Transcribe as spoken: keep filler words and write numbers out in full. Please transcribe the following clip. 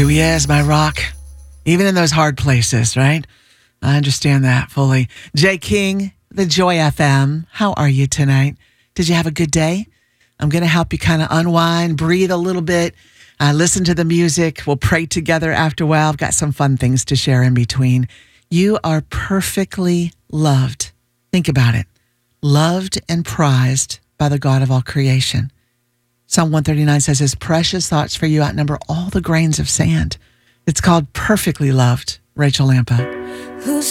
who he is, my rock. Even in those hard places, right? I understand that fully. Jay King, the Joy F M. How are you tonight? Did you have a good day? I'm going to help you kind of unwind, breathe a little bit, uh, listen to the music. We'll pray together after a while. I've got some fun things to share in between. You are perfectly loved. Think about it. Loved and prized by the God of all creation. Psalm one thirty-nine says his precious thoughts for you outnumber all the grains of sand. It's called Perfectly Loved. Rachel Lampa. Who